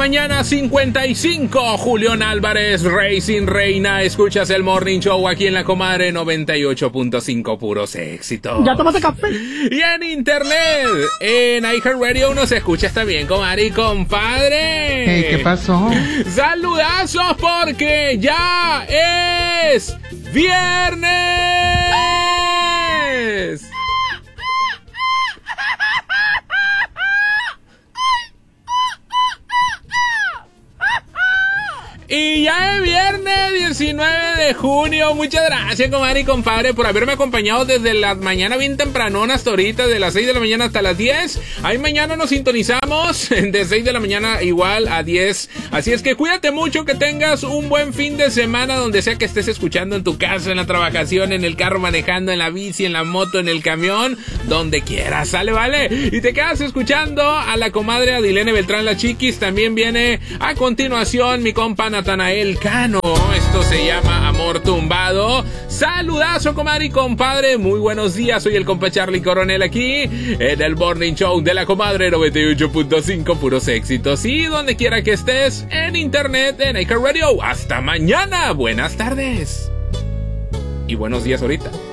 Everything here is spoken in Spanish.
mañana, 55. Julián Álvarez, Racing Reina. Escuchas el Morning Show aquí en La Comadre 98.5, puros éxitos. ¿Ya tomaste café? Y en internet, en iHeartRadio uno se escucha hasta bien, comadre y compadre. Hey, ¿qué pasó? Saludazos porque ya es viernes. Y ya es viernes 19 de junio. Muchas gracias, comadre y compadre, por haberme acompañado desde la mañana bien tempranón hasta ahorita, de las 6 de la mañana hasta las 10. Ahí mañana nos sintonizamos de 6 de la mañana igual a 10. Así es que cuídate mucho, que tengas un buen fin de semana donde sea que estés escuchando, en tu casa, en la trabajación, en el carro manejando, en la bici, en la moto, en el camión, donde quieras, sale, vale. Y te quedas escuchando a la comadre Adilene Beltrán, la Chiquis. También viene a continuación mi compa Natanael Cano. Esto se llama Amor Tumbado. Saludazo, comadre y compadre. Muy buenos días. Soy el compa Charlie Coronel aquí en el Morning Show de La Comadre 98.5, puros éxitos. Y donde quiera que estés, en internet, en iHeartRadio. Hasta mañana. Buenas tardes. Y buenos días ahorita.